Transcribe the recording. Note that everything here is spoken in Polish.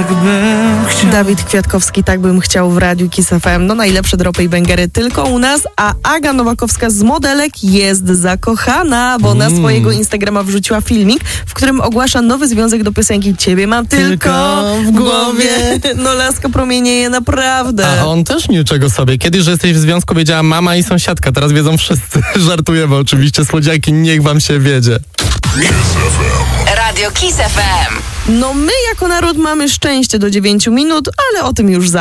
tak bym chciał. Dawid Kwiatkowski, tak bym chciał w Radiu Kiss FM. No najlepsze dropy i bęgery tylko u nas, a Aga Nowakowska z Modelek jest zakochana, bo na swojego Instagrama wrzuciła filmik, w którym ogłasza nowy związek do piosenki Ciebie mam tylko w głowie. No laska promienieje naprawdę. A on też niczego sobie. Kiedyś, że jesteś w związku, wiedziała mama i sąsiadka. Teraz wiedzą wszyscy. Żartujemy oczywiście. Słodziaki, niech wam się wiedzie. Radio Kiss FM. No my jako naród mamy szczęście do 9 minut, ale o tym już za